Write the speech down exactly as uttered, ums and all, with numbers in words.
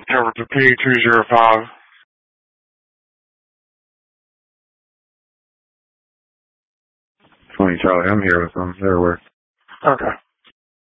Over to P two zero five. twenty Charlie, I'm here with them. They're where? Okay.